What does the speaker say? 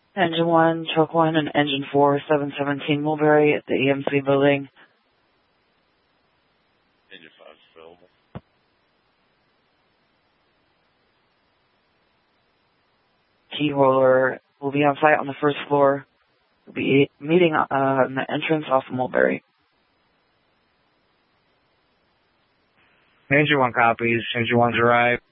Engine 1, Truck 1, and Engine 4, 717 Mulberry at the EMC building. Engine 5 is available. Key holder will be on site on the first floor. We'll be meeting on the entrance off of Mulberry. Engine 1 copies. Engine 1's arrived.